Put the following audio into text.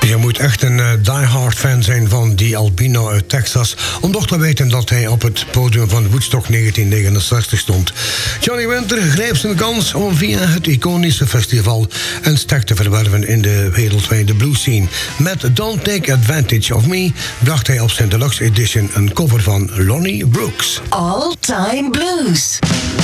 Je moet echt een diehard fan zijn van die albino uit Texas om toch te weten dat hij op het podium van Woodstock 1969 stond. Johnny Winter greep zijn kans om via het iconische festival een stek te verwerven in de wereldwijde blues scene. Met Don't Take Advantage of Me bracht hij op zijn deluxe edition een cover van Lonnie Brooks. All Time Blues.